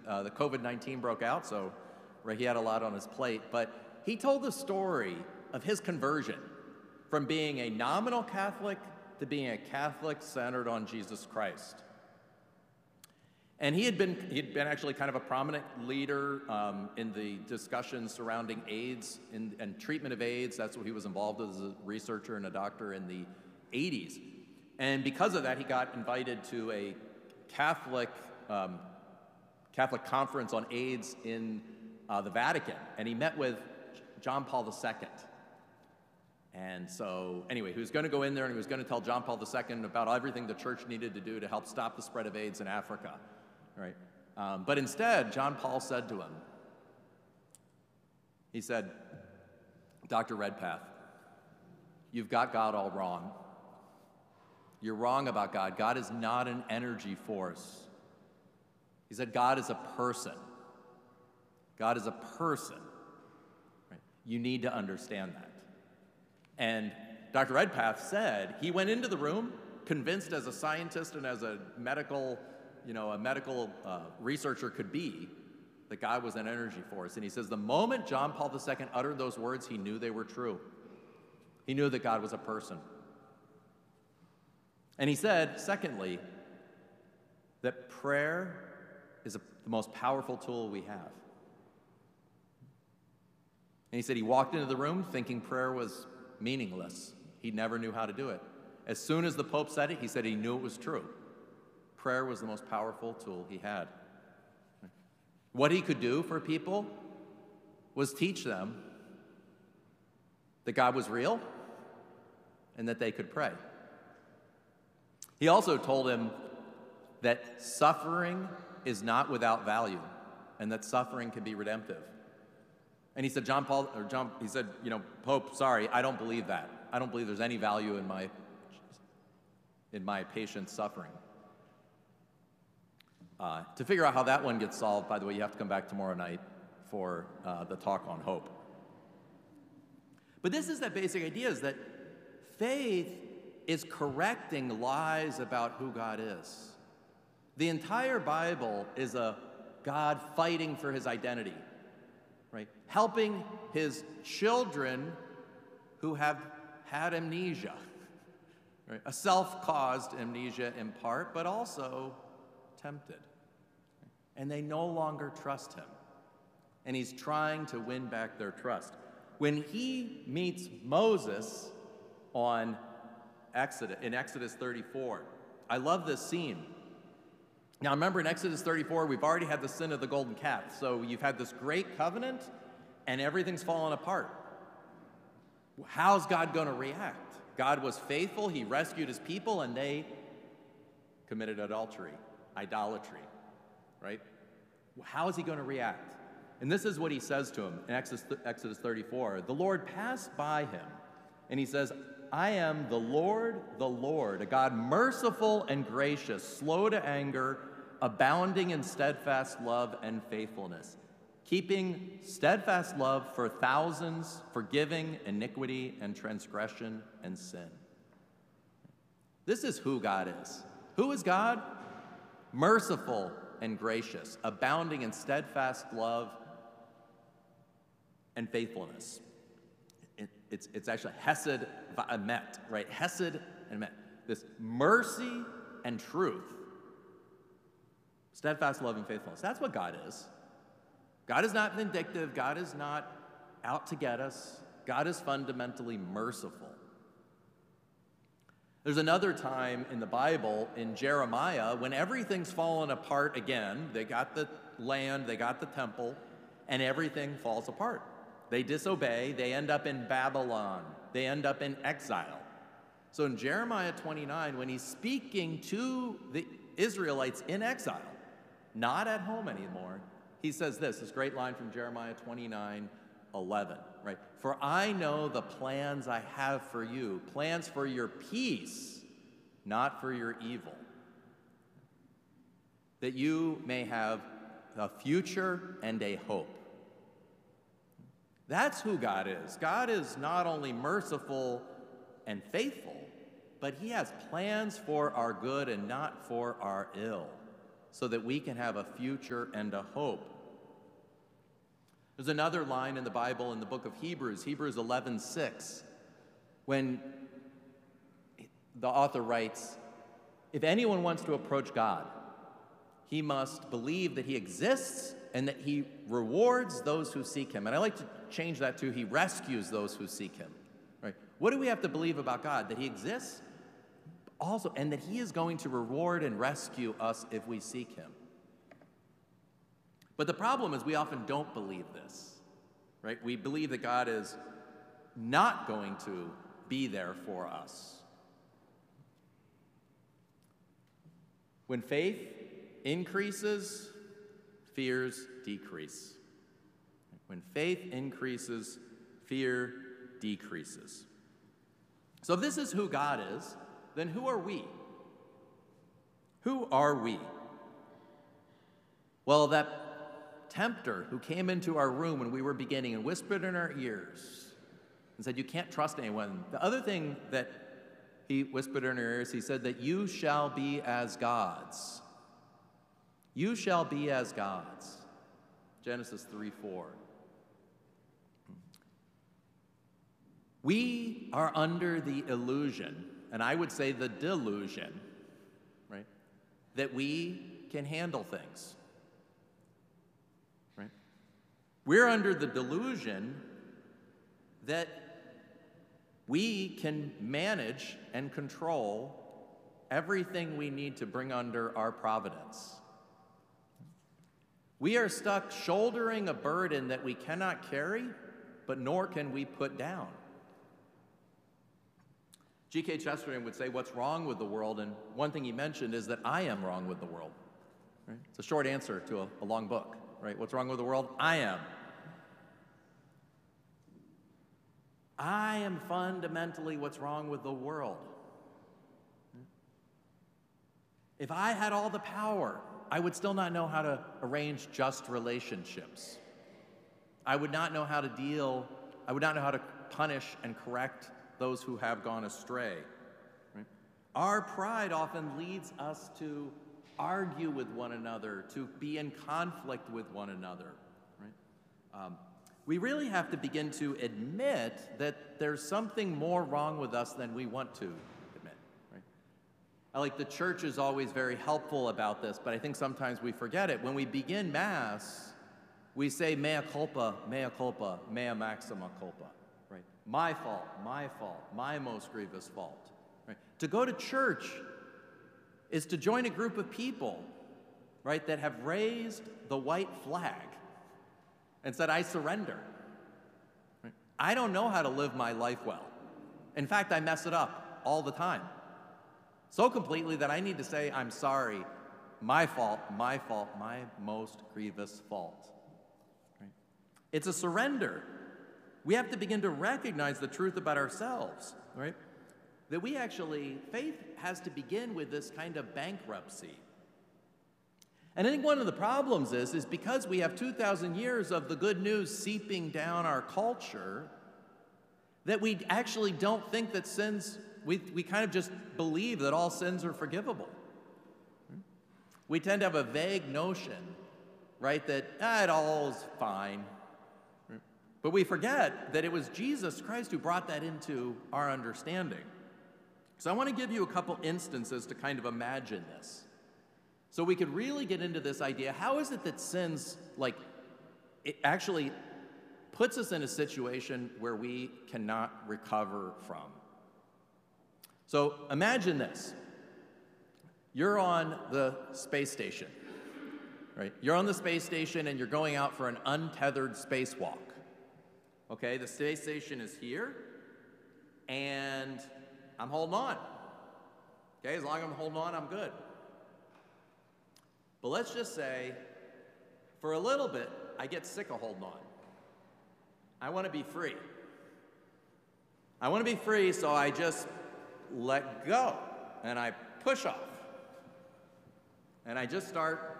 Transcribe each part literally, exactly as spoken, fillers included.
uh, the COVID nineteen broke out, so right, he had a lot on his plate. But he told the story of his conversion from being a nominal Catholic to being a Catholic centered on Jesus Christ. And he had been, he'd been actually kind of a prominent leader um, in the discussions surrounding AIDS and, and treatment of AIDS. That's what he was involved with as a researcher and a doctor in the eighties. And because of that, he got invited to a Catholic, um, Catholic conference on AIDS in uh, the Vatican. And he met with John Paul the Second. And so, anyway, he was going to go in there and he was going to tell John Paul the Second about everything the church needed to do to help stop the spread of AIDS in Africa. Right? Um, but instead, John Paul said to him, he said, Doctor Redpath, you've got God all wrong. You're wrong about God. God is not an energy force. He said, God is a person. God is a person. Right? You need to understand that. And Doctor Redpath said he went into the room convinced as a scientist and as a medical, you know, a medical uh, researcher could be that God was an energy force. And he says the moment John Paul the Second uttered those words, he knew they were true. He knew that God was a person. And he said, secondly, that prayer is a, the most powerful tool we have. And he said he walked into the room thinking prayer was meaningless. He never knew how to do it. As soon as the Pope said it, he said he knew it was true. Prayer was the most powerful tool he had. What he could do for people was teach them that God was real and that they could pray. He also told him that suffering is not without value and that suffering can be redemptive. And he said, John Paul, or John, he said, you know, Pope, sorry, I don't believe that. I don't believe there's any value in my, in my patient's suffering. Uh, to figure out how that one gets solved, by the way, you have to come back tomorrow night for uh, the talk on hope. But this is that basic idea, is that faith is correcting lies about who God is. The entire Bible is a God fighting for his identity, right? Helping his children who have had amnesia, right? A self-caused amnesia in part, but also tempted. And they no longer trust him. And he's trying to win back their trust. When he meets Moses on Exodus, in Exodus thirty-four, I love this scene. Now remember, in Exodus thirty-four, we've already had the sin of the golden calf. So you've had this great covenant, and everything's fallen apart. How's God going to react? God was faithful, he rescued his people, and they committed adultery, idolatry, right? How is he going to react? And this is what he says to him in Exodus, Exodus thirty-four. The Lord passed by him, and he says, I am the Lord, the Lord, a God merciful and gracious, slow to anger, abounding in steadfast love and faithfulness, keeping steadfast love for thousands, forgiving iniquity and transgression and sin. This is who God is. Who is God? Merciful and gracious, abounding in steadfast love and faithfulness. It, it's, it's actually Hesed Emet, right? Hesed and Emet. This mercy and truth. Steadfast love and faithfulness. That's what God is. God is not vindictive. God is not out to get us. God is fundamentally merciful. There's another time in the Bible, in Jeremiah, when everything's fallen apart again. They got the land, they got the temple, and everything falls apart. They disobey, they end up in Babylon, they end up in exile. So in Jeremiah twenty-nine, when he's speaking to the Israelites in exile, not at home anymore, he says this, this great line from Jeremiah twenty-nine eleven, right? For I know the plans I have for you, plans for your peace, not for your evil, that you may have a future and a hope. That's who God is. God is not only merciful and faithful, but he has plans for our good and not for our ill. so that we can have a future and a hope. There's another line in the Bible in the book of Hebrews, Hebrews eleven six, when the author writes, if anyone wants to approach God, he must believe that he exists and that he rewards those who seek him. And I like to change that to he rescues those who seek him. Right? What do we have to believe about God? That he exists, also, and that he is going to reward and rescue us if we seek him. But the problem is we often don't believe this, right? We believe that God is not going to be there for us. When faith increases, fears decrease. When faith increases, fear decreases. So if this is who God is, then who are we? Who are we? Well, that tempter who came into our room when we were beginning and whispered in our ears and said, you can't trust anyone. The other thing that he whispered in our ears, he said that you shall be as gods. You shall be as gods. Genesis three four. We are under the illusion, and I would say the delusion, right, that we can handle things. Right? We're under the delusion that we can manage and control everything we need to bring under our providence. We are stuck shouldering a burden that we cannot carry, but nor can we put down. G K Chesterton would say, what's wrong with the world? And one thing he mentioned is that I am wrong with the world. Right? It's a short answer to a, a long book, right? What's wrong with the world? I am. I am fundamentally what's wrong with the world. If I had all the power, I would still not know how to arrange just relationships. I would not know how to deal, I would not know how to punish and correct those who have gone astray. Right? Our pride often leads us to argue with one another, to be in conflict with one another. Right? Um, we really have to begin to admit that there's something more wrong with us than we want to admit. Right? I like the church is always very helpful about this, but I think sometimes we forget it. When we begin Mass, we say mea culpa, mea culpa, mea maxima culpa. Right? My fault, my fault, my most grievous fault. Right? To go to church is to join a group of people, right, that have raised the white flag and said, I surrender. Right? I don't know how to live my life well. In fact, I mess it up all the time. So completely that I need to say, I'm sorry, my fault, my fault, my most grievous fault. Right? It's a surrender. We have to begin to recognize the truth about ourselves, right? That we actually, faith has to begin with this kind of bankruptcy. And I think one of the problems is, is because we have two thousand years of the good news seeping down our culture, that we actually don't think that sins, we, we kind of just believe that all sins are forgivable. We tend to have a vague notion, right, that ah, it all's fine. But we forget that it was Jesus Christ who brought that into our understanding. So I want to give you a couple instances to kind of imagine this. So we could really get into this idea, how is it that sins, like, it actually puts us in a situation where we cannot recover from? So imagine this. You're on the space station, right? You're on the space station and you're going out for an untethered spacewalk. Okay, the space station is here, and I'm holding on. Okay, as long as I'm holding on, I'm good. But let's just say, for a little bit, I get sick of holding on. I want to be free. I want to be free, so I just let go, and I push off. And I just start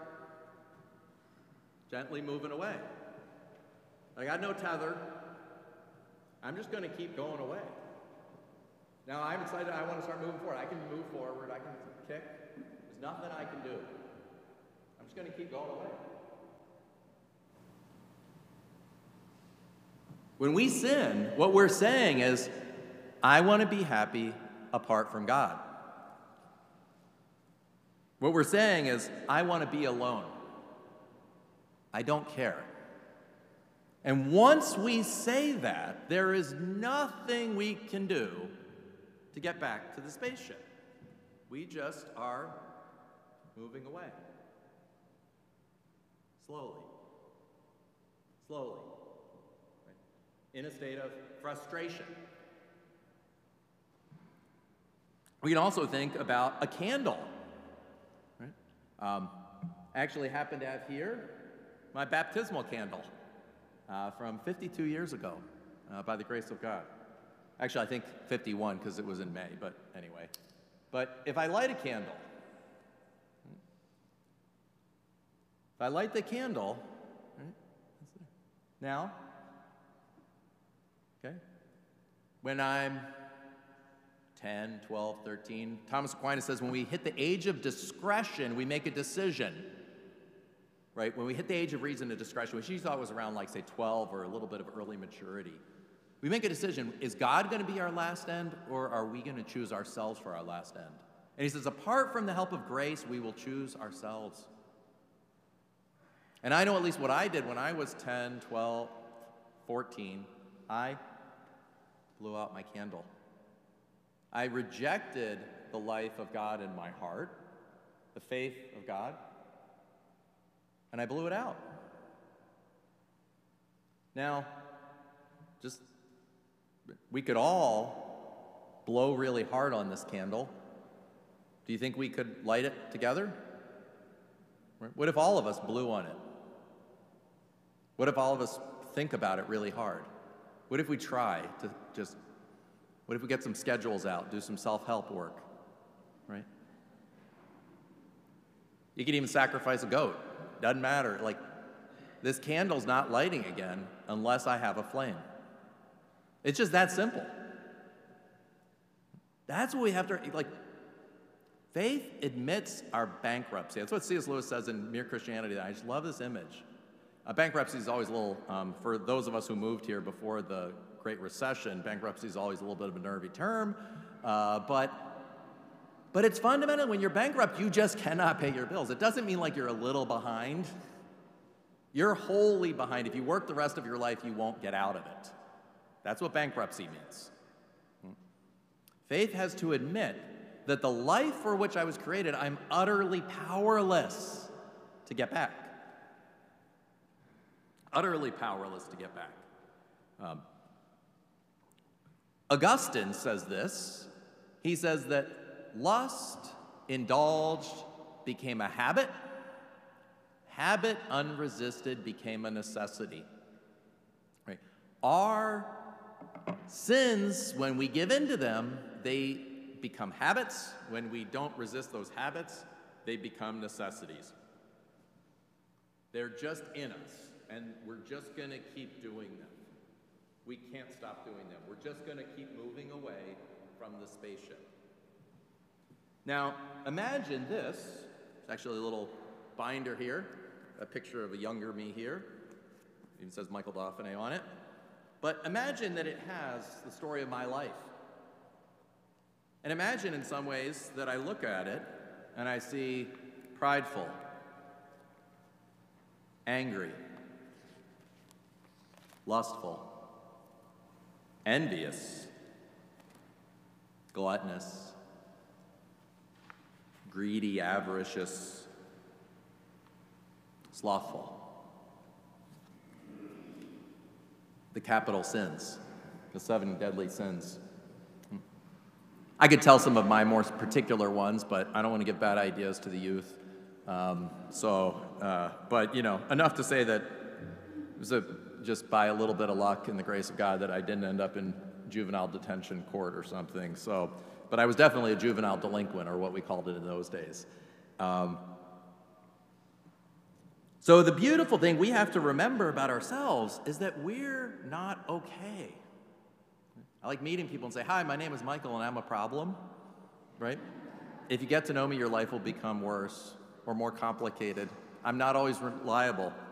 gently moving away. I got no tether. I'm just going to keep going away. Now, I'm excited. I want to start moving forward. I can move forward. I can kick. There's nothing I can do. just going to keep going away. When we sin, what we're saying is, I want to be happy apart from God. What we're saying is, I want to be alone. I don't care. And once we say that, there is nothing we can do to get back to the spaceship. We just are moving away. Slowly. Slowly. Right? In a state of frustration. We can also think about a candle. Right? Um, I actually happen to have here my baptismal candle uh, from fifty-two years ago, uh, by the grace of God. Actually, I think fifty-one because it was in May, but anyway. But if I light a candle, if I light the candle, right, now, okay, when I'm ten, twelve, thirteen, Thomas Aquinas says when we hit the age of discretion, we make a decision, right? When we hit the age of reason and discretion, which he thought was around like, say, twelve or a little bit of early maturity, we make a decision, is God going to be our last end, or are we going to choose ourselves for our last end? And he says, apart from the help of grace, we will choose ourselves. And I know at least what I did when I was ten, twelve, fourteen, I blew out my candle. I rejected the life of God in my heart, the faith of God, and I blew it out. Now, just, we could all blow really hard on this candle. Do you think we could light it together? What if all of us blew on it? What if all of us think about it really hard? What if we try to just, what if we get some schedules out, do some self-help work, right? You could even sacrifice a goat. Doesn't matter. Like, this candle's not lighting again unless I have a flame. It's just that simple. That's what we have to, like, faith admits our bankruptcy. That's what C S Lewis says in Mere Christianity. I just love this image. Uh, bankruptcy is always a little, um, for those of us who moved here before the Great Recession, bankruptcy is always a little bit of a nervy term, uh, but, but it's fundamental. When you're bankrupt, you just cannot pay your bills. It doesn't mean like you're a little behind. You're wholly behind. If you work the rest of your life, you won't get out of it. That's what bankruptcy means. Faith has to admit that the life for which I was created, I'm utterly powerless to get back. Utterly powerless to get back. Um, Augustine says this. He says that lust indulged became a habit. Habit unresisted became a necessity. Right? Our sins, when we give in to them, they become habits. When we don't resist those habits, they become necessities. They're just in us, and we're just going to keep doing them. We can't stop doing them. We're just going to keep moving away from the spaceship. Now, imagine this. It's actually a little binder here, a picture of a younger me here. It even says Michael Dauphiné on it. But imagine that it has the story of my life. And imagine in some ways that I look at it and I see prideful, angry, lustful, envious, gluttonous, greedy, avaricious, slothful. The capital sins, the seven deadly sins. I could tell some of my more particular ones, but I don't want to give bad ideas to the youth. Um, so, uh, but, you know, enough to say that it was a, just by a little bit of luck and the grace of God that I didn't end up in juvenile detention court or something. So, but I was definitely a juvenile delinquent, or what we called it in those days. Um, so the beautiful thing we have to remember about ourselves is that we're not okay. I like meeting people and say, hi, my name is Michael and I'm a problem, right? If you get to know me, your life will become worse or more complicated. I'm not always reliable.